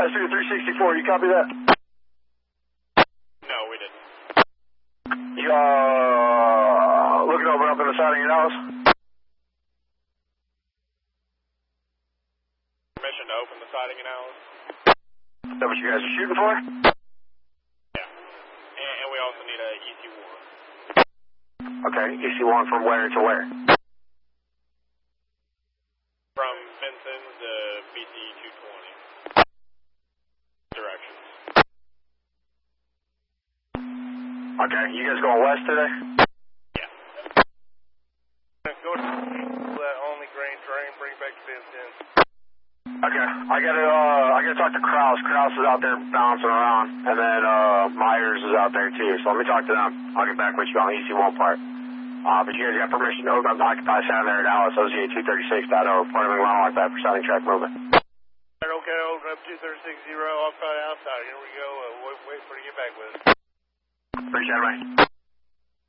Passenger 364, you copy that? No, we didn't. You, looking to open up in the siding in Dallas? Permission to open the siding in Alice? Is that what you guys are shooting for? Yeah. And we also need a EC1. Okay, EC1 from where to where? From Vincent's to BC 220. Directions. Okay, you guys going west today? Yeah. Go to that only grain train, bring back to Vincent. Okay, I gotta talk to Kraus. Kraus is out there bouncing around, and then Myers is out there too. So let me talk to them. I'll get back with you on the EC1 part. But you guys got permission to open up the Occupy Sound there at Dallas, OZA 236.0, reporting around like that for sounding track movement. Okay, open up 236.0, Occupy outside. Here we go. Wait for you to get back with us. Appreciate it, mate.